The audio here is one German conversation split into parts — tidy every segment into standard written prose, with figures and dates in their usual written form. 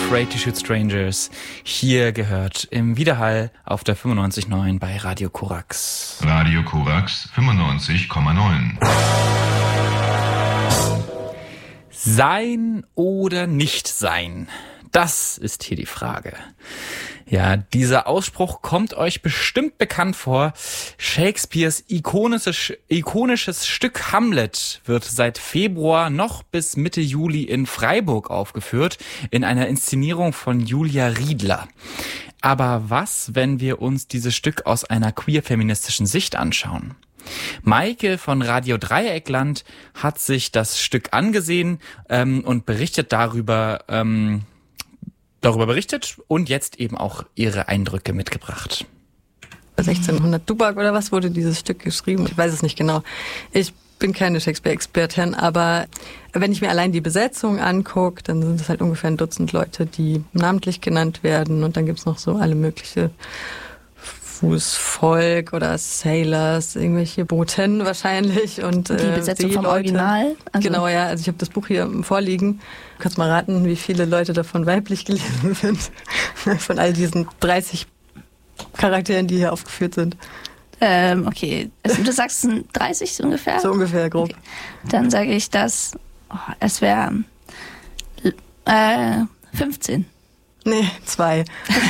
Afraid to Shoot Strangers. Hier gehört im Widerhall auf der 95.9 bei Radio Korax. Radio Korax 95,9. Sein oder nicht sein? Das ist hier die Frage. Ja, dieser Ausspruch kommt euch bestimmt bekannt vor. Shakespeares ikonisches Stück Hamlet wird seit Februar noch bis Mitte Juli in Freiburg aufgeführt, in einer Inszenierung von Julia Riedler. Aber was, wenn wir uns dieses Stück aus einer queer-feministischen Sicht anschauen? Maike von Radio Dreieckland hat sich das Stück angesehen und berichtet darüber berichtet und jetzt eben auch ihre Eindrücke mitgebracht. 1600 Dubac oder was wurde dieses Stück geschrieben? Ich weiß es nicht genau. Ich bin keine Shakespeare-Expertin, aber wenn ich mir allein die Besetzung angucke, dann sind es halt ungefähr ein Dutzend Leute, die namentlich genannt werden und dann gibt's noch so alle mögliche Fußvolk oder Sailors, irgendwelche Boten wahrscheinlich und die Besetzung vom Original. Also genau, ja. Also ich habe das Buch hier vorliegen. Du kannst mal raten, wie viele Leute davon weiblich gelesen sind. Von all diesen 30 Charakteren, die hier aufgeführt sind. Okay. Also du sagst, es sind 30 ungefähr? So ungefähr, grob. Okay. Dann sage ich, dass es wäre 15. Nee, 2.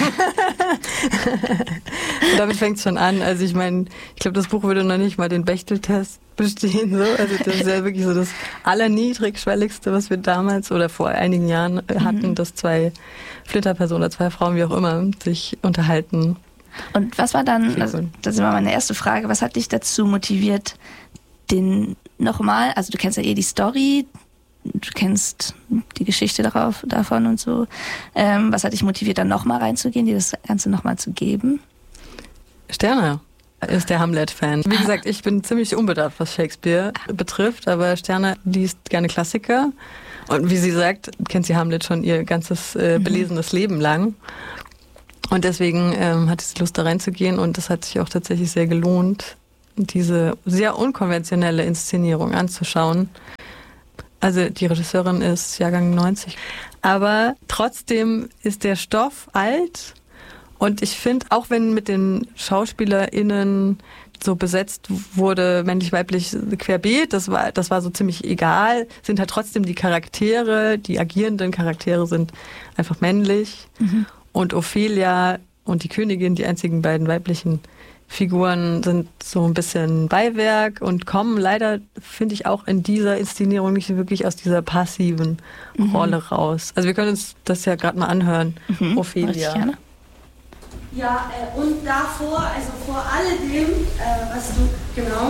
Und damit fängt es schon an. Also ich meine, ich glaube, das Buch würde noch nicht mal den Bechtel-Test bestehen. So. Also das ist ja wirklich so das Allerniedrigschwelligste, was wir damals oder vor einigen Jahren hatten, dass 2 Flitterpersonen oder 2 Frauen, wie auch immer, sich unterhalten. Und was war dann, also das ist immer meine erste Frage, was hat dich dazu motiviert, den nochmal, also du kennst ja die Story, du kennst die Geschichte davon und so. Was hat dich motiviert, dann nochmal reinzugehen, dir das Ganze nochmal zu geben? Sterner ist der Hamlet-Fan. Wie gesagt, ich bin ziemlich unbedarft, was Shakespeare betrifft, aber Sterner liest gerne Klassiker. Und wie sie sagt, kennt sie Hamlet schon ihr ganzes belesenes Leben lang. Und deswegen hatte sie Lust, da reinzugehen und das hat sich auch tatsächlich sehr gelohnt, diese sehr unkonventionelle Inszenierung anzuschauen. Also die Regisseurin ist Jahrgang 90. Aber trotzdem ist der Stoff alt. Und ich finde, auch wenn mit den SchauspielerInnen so besetzt wurde, männlich, weiblich, querbeet, das war so ziemlich egal, sind halt trotzdem die Charaktere, die agierenden Charaktere sind einfach männlich. Mhm. Und Ophelia und die Königin, die einzigen beiden weiblichen Figuren, sind so ein bisschen Beiwerk und kommen leider, finde ich, auch in dieser Inszenierung nicht wirklich aus dieser passiven Rolle raus. Also wir können uns das ja gerade mal anhören, Ophelia. Ja, und davor, also vor alledem, was du, genau,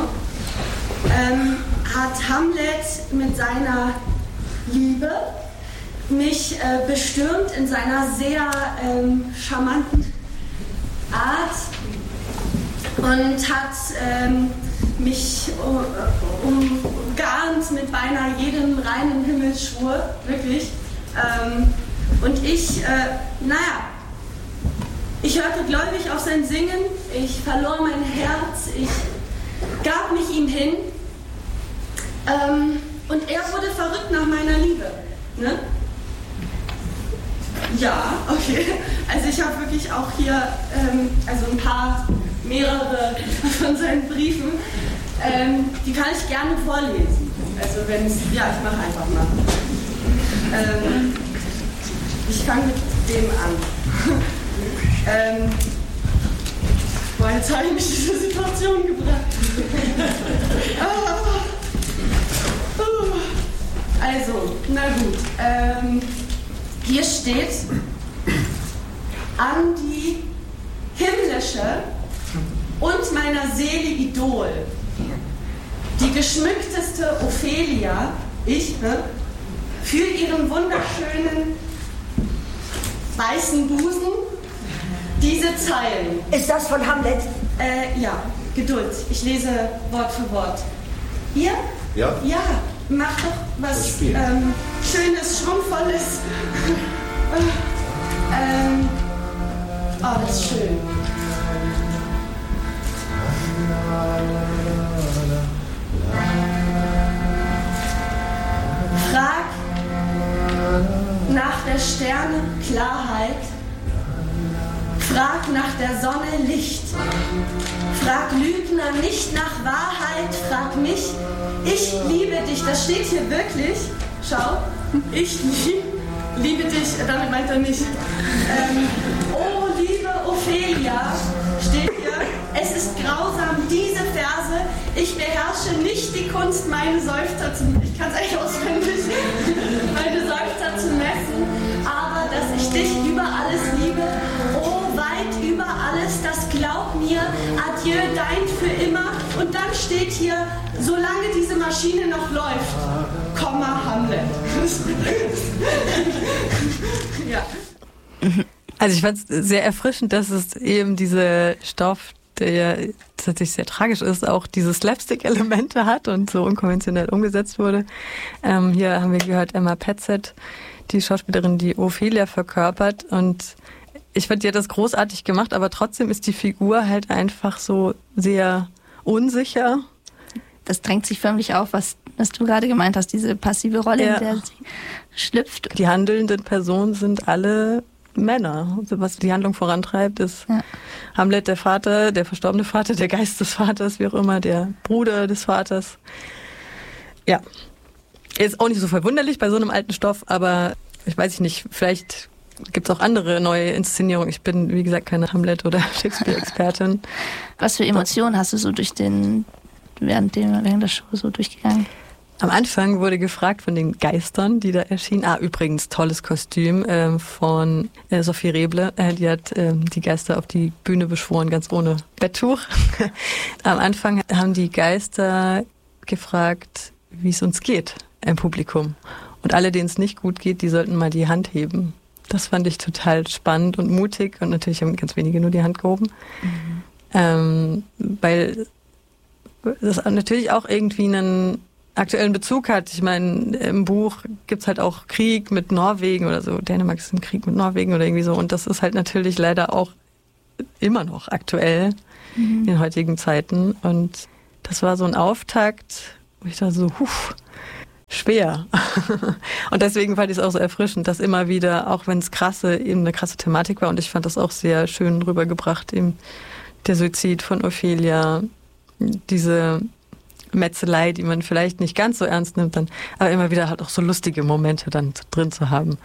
hat Hamlet mit seiner Liebe mich bestürmt in seiner sehr charmanten Art und hat mich umgarnt mit beinahe jedem reinen Himmelsschwur, wirklich. Und ich, ich hörte gläubig auf sein Singen, ich verlor mein Herz, ich gab mich ihm hin und er wurde verrückt nach meiner Liebe. Ne? Ja, okay. Also ich habe wirklich auch hier also mehrere von seinen Briefen, die kann ich gerne vorlesen. Also wenn es, ja, ich mache einfach mal. Ich fange mit dem an. Jetzt habe ich mich in diese Situation gebracht. Also, na gut. Hier steht: An die himmlische und meiner Seele Idol, die geschmückteste Ophelia, ich, für ihren wunderschönen weißen Busen, diese Zeilen. Ist das von Hamlet? Ja, Geduld. Ich lese Wort für Wort. Ihr? Ja. Ja, macht doch was Schönes, Schwungvolles. Oh, das ist schön. Frag nach der Sterne Klarheit. Frag nach der Sonne Licht. Frag Lügner nicht nach Wahrheit. Frag mich, ich liebe dich. Das steht hier wirklich. Schau, ich liebe dich. Damit meint er nicht. Oh, liebe Ophelia, steht hier. Es ist grausam, diese Verse. Ich beherrsche nicht die Kunst, meine Seufzer zu messen. Ich kann es eigentlich auswendig. Meine Seufzer zu messen. Aber dass ich dich über alles liebe. Oh, weit über alles, das glaub mir. Adieu, dein für immer. Und dann steht hier, solange diese Maschine noch läuft, Komma, Hamlet. Ja. Also ich fand es sehr erfrischend, dass es eben diese Stoff, der tatsächlich sehr tragisch ist, auch diese Slapstick-Elemente hat und so unkonventionell umgesetzt wurde. Hier haben wir gehört Emma Petzet, die Schauspielerin, die Ophelia verkörpert, und ich finde, die hat das großartig gemacht, aber trotzdem ist die Figur halt einfach so sehr unsicher. Das drängt sich förmlich auf, was du gerade gemeint hast, diese passive Rolle, in der sie schlüpft. Die handelnden Personen sind alle Männer. Also was die Handlung vorantreibt, ist Hamlet, der Vater, der verstorbene Vater, der Geist des Vaters, wie auch immer, der Bruder des Vaters. Ja. Ist auch nicht so verwunderlich bei so einem alten Stoff, aber ich weiß nicht, vielleicht gibt es auch andere neue Inszenierungen. Ich bin, wie gesagt, keine Hamlet- oder Shakespeare-Expertin. Was für Emotionen hast du so während der Show so durchgegangen? Am Anfang wurde gefragt von den Geistern, die da erschienen. Übrigens, tolles Kostüm von Sophie Reble. Die hat die Geister auf die Bühne beschworen, ganz ohne Betttuch. Am Anfang haben die Geister gefragt, wie es uns geht im Publikum. Und alle, denen es nicht gut geht, die sollten mal die Hand heben. Das fand ich total spannend und mutig. Und natürlich haben ganz wenige nur die Hand gehoben. Weil das natürlich auch irgendwie einen aktuellen Bezug hat. Ich meine, im Buch gibt's halt auch Krieg mit Norwegen oder so. Dänemark ist im Krieg mit Norwegen oder irgendwie so. Und das ist halt natürlich leider auch immer noch aktuell in den heutigen Zeiten. Und das war so ein Auftakt, wo ich da so, schwer. Und deswegen fand ich es auch so erfrischend, dass immer wieder, auch wenn es eben eine krasse Thematik war, und ich fand das auch sehr schön rübergebracht, eben der Suizid von Ophelia, diese Metzelei, die man vielleicht nicht ganz so ernst nimmt, aber immer wieder halt auch so lustige Momente dann drin zu haben.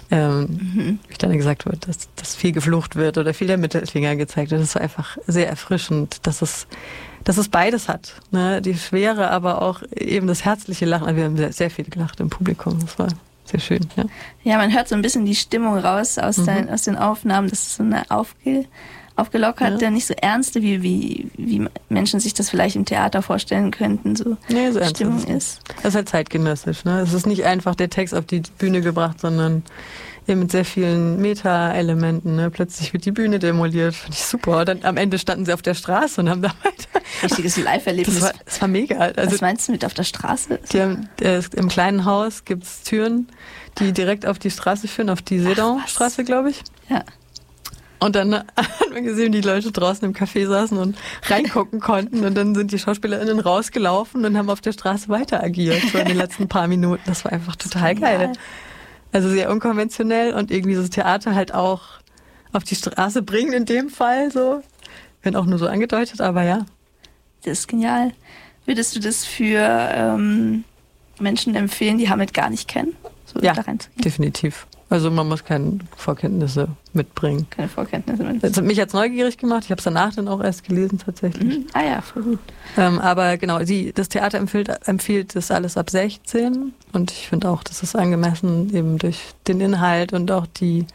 Wie dann gesagt wird, dass viel geflucht wird oder viel der Mittelfinger gezeigt wird. Das war einfach sehr erfrischend, dass es beides hat. Ne? Die Schwere, aber auch eben das herzliche Lachen. Also wir haben sehr, sehr viel gelacht im Publikum. Das war sehr schön. Ja, man hört so ein bisschen die Stimmung raus aus den Aufnahmen. Das ist so eine aufgelockerte, nicht so ernste, wie Menschen sich das vielleicht im Theater vorstellen könnten, so Stimmung ist. Das ist halt zeitgenössisch. Ne? Es ist nicht einfach der Text auf die Bühne gebracht, sondern eben mit sehr vielen Meta-Elementen. Ne? Plötzlich wird die Bühne demoliert. Fand ich super. Und dann am Ende standen sie auf der Straße und haben da weiter. Richtiges Live-Erlebnis. Das war mega. Also, was meinst du mit auf der Straße? Im kleinen Haus gibt es Türen, die direkt auf die Straße führen, auf die Sedan-Straße, glaube ich. Ja. Und dann hat man gesehen, wie die Leute draußen im Café saßen und reingucken konnten. Und dann sind die SchauspielerInnen rausgelaufen und haben auf der Straße weiter agiert, so in den letzten paar Minuten. Das war einfach total geil. Also sehr unkonventionell und irgendwie so das Theater halt auch auf die Straße bringen in dem Fall so. Wenn auch nur so angedeutet, aber ja. Das ist genial. Würdest du das für Menschen empfehlen, die Hamlet gar nicht kennen? So ja, da reinzugehen? Definitiv. Also man muss keine Vorkenntnisse mitbringen. Keine Vorkenntnisse mitbringen. Das hat mich jetzt neugierig gemacht. Ich habe es danach dann auch erst gelesen tatsächlich. Ah ja, voll gut. Aber genau, das Theater empfiehlt das alles ab 16. Und ich finde auch, das ist angemessen eben durch den Inhalt und auch die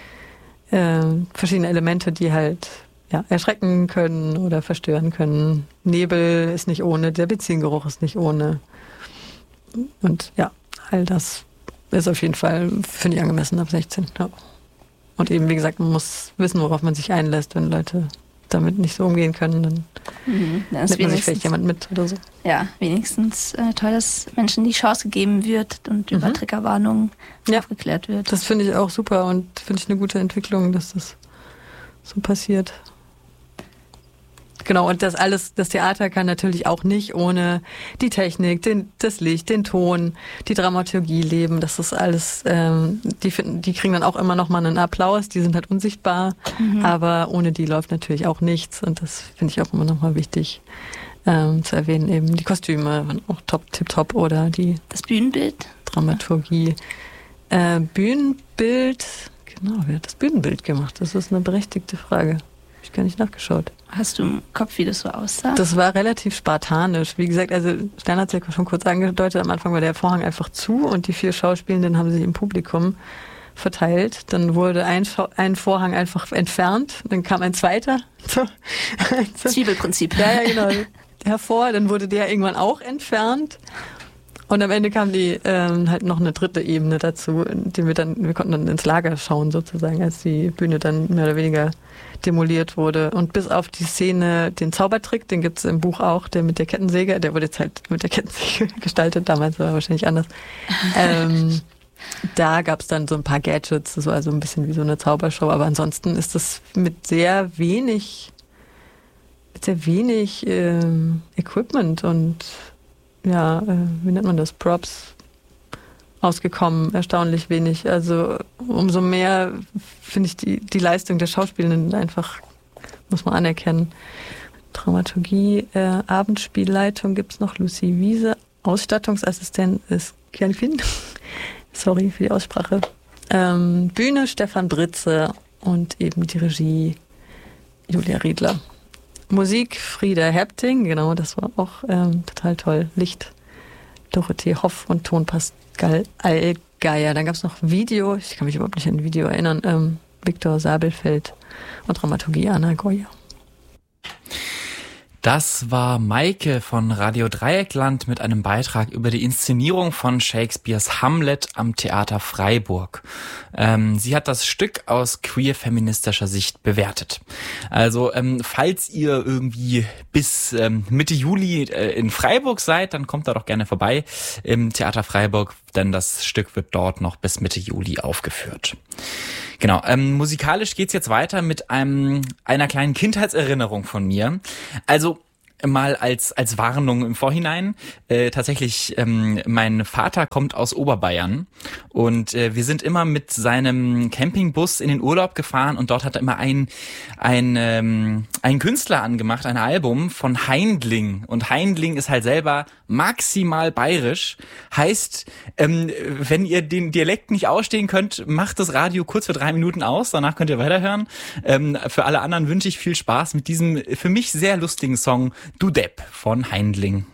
verschiedenen Elemente, die halt erschrecken können oder verstören können. Nebel ist nicht ohne, der Benzingeruch ist nicht ohne. Und ja, all das ist auf jeden Fall, finde ich, angemessen ab 16. Ja. Und eben, wie gesagt, man muss wissen, worauf man sich einlässt. Wenn Leute damit nicht so umgehen können, dann nimmt man sich vielleicht jemand mit oder so. Ja, wenigstens toll, dass Menschen die Chance gegeben wird und über Triggerwarnungen aufgeklärt wird. Das finde ich auch super und finde ich eine gute Entwicklung, dass das so passiert. Genau, und das Theater kann natürlich auch nicht ohne die Technik, das Licht, den Ton, die Dramaturgie leben. Das ist alles, die kriegen dann auch immer noch mal einen Applaus, die sind halt unsichtbar, aber ohne die läuft natürlich auch nichts und das finde ich auch immer noch mal wichtig zu erwähnen. Eben die Kostüme waren auch tipptopp oder das Bühnenbild? Dramaturgie. Bühnenbild, genau, wer hat das Bühnenbild gemacht? Das ist eine berechtigte Frage. Hab ich gar nicht nachgeschaut. Hast du im Kopf, wie das so aussah? Das war relativ spartanisch. Wie gesagt, also Stern hat es ja schon kurz angedeutet, am Anfang war der Vorhang einfach zu und die 4 Schauspielenden haben sich im Publikum verteilt. Dann wurde ein Vorhang einfach entfernt, dann kam ein zweiter. Zwiebelprinzip. Ja, genau. Hervor, dann wurde der irgendwann auch entfernt. Und am Ende kam halt noch eine dritte Ebene dazu, wir konnten dann ins Lager schauen sozusagen, als die Bühne dann mehr oder weniger demoliert wurde. Und bis auf die Szene, den Zaubertrick, den gibt's im Buch auch, der mit der Kettensäge, der wurde jetzt halt mit der Kettensäge gestaltet, damals war er wahrscheinlich anders. Da gab's dann so ein paar Gadgets, das war also ein bisschen wie so eine Zaubershow, aber ansonsten ist das mit sehr wenig Equipment und ja, wie nennt man das? Props ausgekommen, erstaunlich wenig. Also umso mehr finde ich die Leistung der Schauspielenden einfach, muss man anerkennen. Dramaturgie, Abendspielleitung gibt's noch Lucy Wiese, Ausstattungsassistent ist Kelvin. Sorry für die Aussprache. Bühne Stefan Britze und eben die Regie Julia Riedler. Musik Frieda Hepting, genau, das war auch total toll. Licht Dorothee Hoff und Ton Pascal Allgeier. Dann gab es noch Video, ich kann mich überhaupt nicht an ein Video erinnern, Viktor Sabelfeld und Dramaturgie Anna Goya. Das war Maike von Radio Dreieckland mit einem Beitrag über die Inszenierung von Shakespeares Hamlet am Theater Freiburg. Sie hat das Stück aus queer-feministischer Sicht bewertet. Also falls ihr irgendwie bis Mitte Juli in Freiburg seid, dann kommt da doch gerne vorbei im Theater Freiburg, denn das Stück wird dort noch bis Mitte Juli aufgeführt. Genau, musikalisch geht's jetzt weiter mit einer kleinen Kindheitserinnerung von mir. Also mal als Warnung im Vorhinein. Tatsächlich, mein Vater kommt aus Oberbayern und wir sind immer mit seinem Campingbus in den Urlaub gefahren und dort hat er immer ein Künstler angemacht, ein Album von Haindling. Und Haindling ist halt selber maximal bayerisch. Heißt, wenn ihr den Dialekt nicht ausstehen könnt, macht das Radio kurz für 3 Minuten aus, danach könnt ihr weiterhören. Für alle anderen wünsche ich viel Spaß mit diesem für mich sehr lustigen Song Du Depp von Haindling.